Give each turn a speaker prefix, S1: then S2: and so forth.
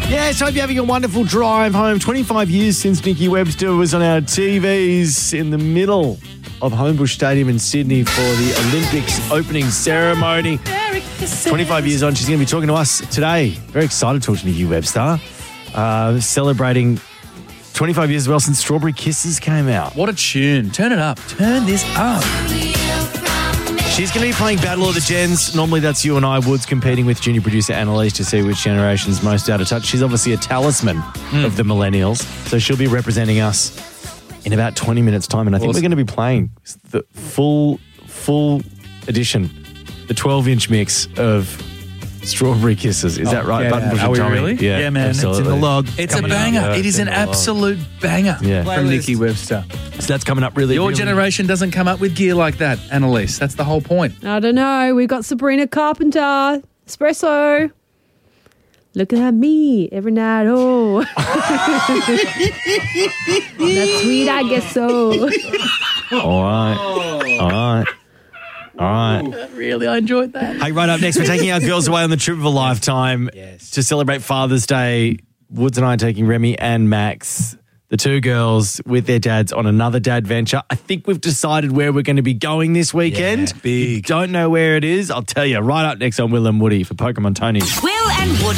S1: Yes, hope you're having a wonderful drive home. 25 years since Nikki Webster was on our TVs in the middle of Homebush Stadium in Sydney for the Olympics opening ceremony. 25 years on, she's going to be talking to us today. Very excited to talk to Nikki Webster. Celebrating 25 years as well since Strawberry Kisses came out.
S2: What a tune. Turn it up. Turn this up.
S1: She's going to be playing Battle of the Gens. Normally that's you and I, Woods, competing with junior producer Annalise to see which generation is most out of touch. She's obviously a talisman of the millennials, so she'll be representing us in about 20 minutes' time. And I think we're going to be playing the full edition, the 12-inch mix of Strawberry Kisses. Is that right?
S2: Yeah.
S1: Button Push
S2: Are
S1: and
S2: we
S1: Tommy?
S2: really?
S3: Yeah, man.
S1: absolutely.
S3: It's in the log.
S2: It's a banger. It is an absolute banger from Nikki Webster.
S1: So that's coming up really.
S2: Your
S1: really
S2: generation doesn't come up with gear like that, Annalise. That's the whole point.
S4: I don't know. We've got Sabrina Carpenter, Espresso. Look at me every night. Oh, that's sweet. I guess so.
S1: All right.
S2: Really, I enjoyed that.
S1: Hey, right up next, we're taking our girls away on the trip of a lifetime to celebrate Father's Day. Woods and I are taking Remy and Max, the two girls, with their dads on another dad venture. I think we've decided where we're going to be going this weekend.
S3: Yeah, big.
S1: Don't know where it is. I'll tell you right up next on Will and Woody for Pokemon Tony.
S5: Will and Woody.